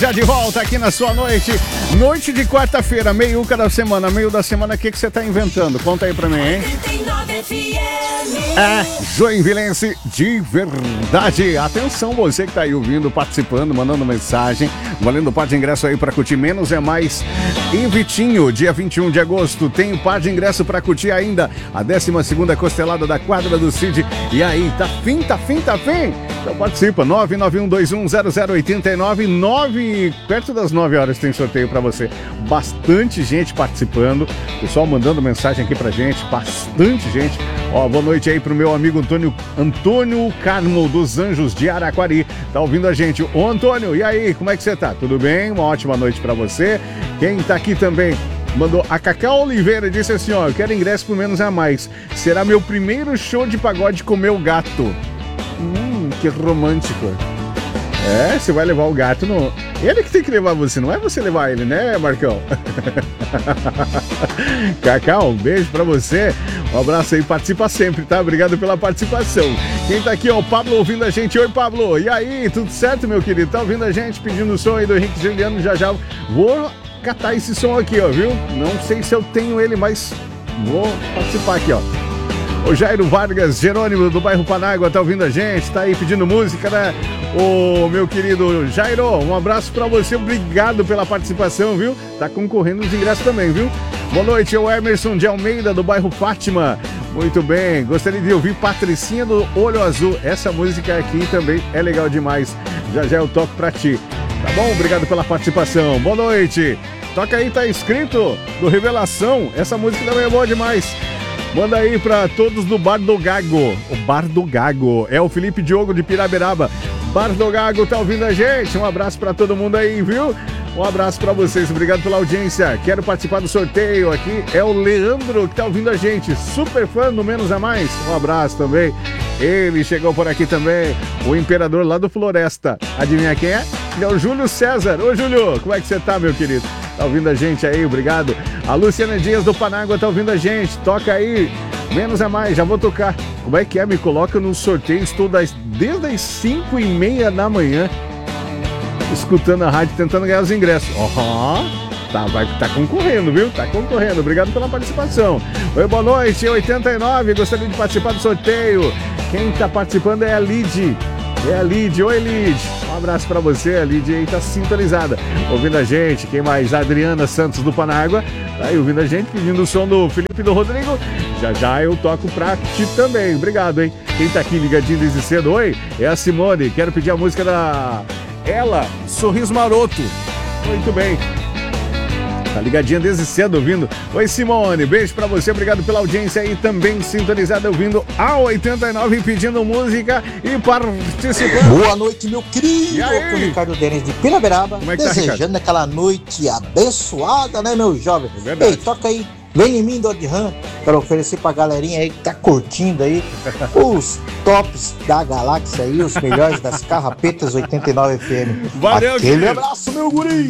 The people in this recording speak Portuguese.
Já de volta aqui na sua noite de quarta-feira, meiuca da semana, meio da semana, o que você tá inventando? Conta aí pra mim, hein? É, Joinvilense de verdade. Atenção, você que tá aí ouvindo, participando, mandando mensagem, valendo par de ingresso aí pra curtir Menos é Mais em Vitinho, dia 21 de agosto. Tem um par de ingresso pra curtir ainda a 12ª costelada da quadra do Cid. E aí, tá fim? Então participa, 991210089, perto das 9 horas tem sorteio pra você. Bastante gente participando, pessoal mandando mensagem aqui pra gente, bastante gente. Ó, boa noite aí pro meu amigo Antônio Carmo dos Anjos de Araquari, tá ouvindo a gente. Ô Antônio, e aí, como é que você tá? Tudo bem? Uma ótima noite pra você. Quem tá aqui também mandou a Cacau Oliveira, disse assim, ó, eu quero ingresso pro Menos é Mais. Será meu primeiro show de pagode com meu gato. Que romântico. É, você vai levar o gato no... Ele que tem que levar você, não é você levar ele, né, Marcão? Cacau, um beijo pra você. Um abraço aí, participa sempre, tá? Obrigado pela participação. Quem tá aqui, ó, o Pablo ouvindo a gente. Oi, Pablo. E aí, tudo certo, meu querido? Tá ouvindo a gente, pedindo o som aí do Henrique Juliano. Já vou catar esse som aqui, ó, viu? Não sei se eu tenho ele, mas vou participar aqui, ó. O Jairo Vargas Jerônimo do bairro Panágua tá ouvindo a gente, tá aí pedindo música, né? O meu querido Jairo, um abraço pra você, obrigado pela participação, viu? Tá concorrendo os ingressos também, viu? Boa noite, o Emerson de Almeida do bairro Fátima. Muito bem, gostaria de ouvir Patricinha do Olho Azul. Essa música aqui também é legal demais. Já eu toco pra ti. Tá bom? Obrigado pela participação. Boa noite. Toca aí, tá escrito do Revelação. Essa música também é boa demais. Manda aí pra todos do Bar do Gago. O Bar do Gago é o Felipe Diogo de Piraberaba. Bar do Gago tá ouvindo a gente. Um abraço pra todo mundo aí, viu? Um abraço pra vocês. Obrigado pela audiência. Quero participar do sorteio aqui. É o Leandro que tá ouvindo a gente. Super fã do Menos a Mais. Um abraço também. Ele chegou por aqui também. O imperador lá do Floresta. Adivinha quem é? É o Júlio César. Ô, Júlio, como é que você tá, meu querido? Tá ouvindo a gente aí, obrigado. A Luciana Dias do Panágua tá ouvindo a gente. Toca aí, Menos é Mais, já vou tocar. Como é que é? Me coloca no sorteio. Estou desde as 5h30 da manhã escutando a rádio, tentando ganhar os ingressos. Tá concorrendo, viu? Tá concorrendo. Obrigado pela participação. Oi, boa noite, 89. Gostaria de participar do sorteio. Quem tá participando é a Lid. Oi, Lid. Um abraço pra você, a Lid aí tá sintonizada, ouvindo a gente. Quem mais? A Adriana Santos do Panágua tá aí ouvindo a gente, pedindo o som do Felipe e do Rodrigo. Já eu toco pra ti também. Obrigado, hein? Quem tá aqui ligadinho desde cedo, oi, é a Simone. Quero pedir a música da Ela, Sorriso Maroto. Muito bem. Tá ligadinha desde cedo ouvindo. Oi, Simone, beijo pra você, obrigado pela audiência aí, também sintonizada ouvindo a 89, pedindo música e participando. Boa noite, meu querido, aqui é o Ricardo Denis de Piraberaba, desejando aquela noite abençoada, né, meu jovem? É. Ei, toca aí, Vem em Mim do Odhan, para oferecer pra galerinha aí que tá curtindo aí os tops da galáxia aí, os melhores das Carrapetas 89 FM. Valeu, aquele abraço, meu guri!